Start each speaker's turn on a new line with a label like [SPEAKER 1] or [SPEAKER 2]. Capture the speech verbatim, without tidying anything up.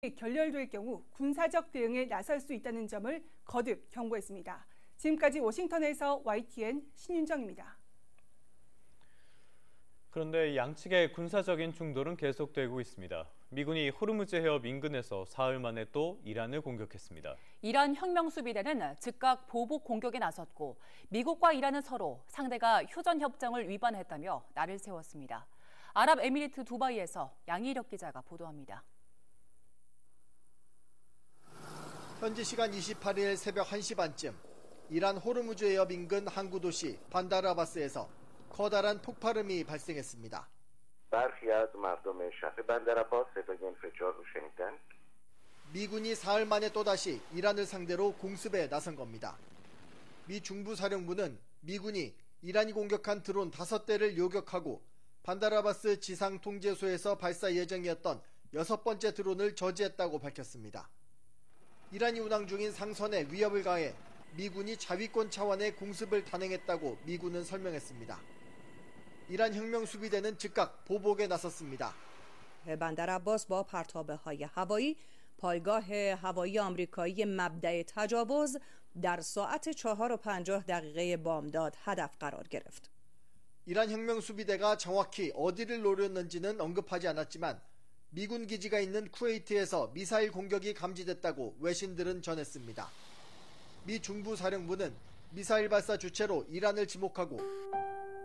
[SPEAKER 1] 결렬될 경우 군사적 대응에 나설 수 있다는 점을 거듭 경고했습니다. 지금까지 워싱턴에서 와이티엔 신윤정입니다.
[SPEAKER 2] 그런데 양측의 군사적인 충돌은 계속되고 있습니다. 미군이 호르무즈 해협 인근에서 사흘 만에 또 이란을 공격했습니다.
[SPEAKER 3] 이란 혁명수비대는 즉각 보복 공격에 나섰고 미국과 이란은 서로 상대가 휴전협정을 위반했다며 날을 세웠습니다. 아랍에미리트 두바이에서 양희력 기자가 보도합니다.
[SPEAKER 4] 현지 시간 이십팔 일 새벽 한 시 반쯤 이란 호르무즈 해협 인근 항구 도시 반다르 아바스에서 커다란 폭발음이 발생했습니다. 미군이 사흘 만에 또다시 이란을 상대로 공습에 나선 겁니다. 미 중부사령부는 미군이 이란이 공격한 드론 다섯 대를 요격하고 반다르 아바스 지상 통제소에서 발사 예정이었던 여섯 번째 드론을 저지했다고 밝혔습니다. 이란이 운항 중인 상선에 위협을 가해 미군이 자위권 차원의 공습을 단행했다고 미군은 설명했습니다. 이란 혁명수비대는 즉각 보복에 나섰습니다.
[SPEAKER 5] بندر عباس با پرتابه‌های هوایی پایگاه هوایی آمریکایی مبدأ تجاوز در ساعت چهار و پنجاه دقیقه بامداد هدف قرار گرفت.
[SPEAKER 4] 이란 혁명수비대가 정확히 어디를 노렸는지는 언급하지 않았지만 미군 기지가 있는 쿠웨이트에서 미사일 공격이 감지됐다고 외신들은 전했습니다. 미 중부사령부는 미사일 발사 주체로 이란을 지목하고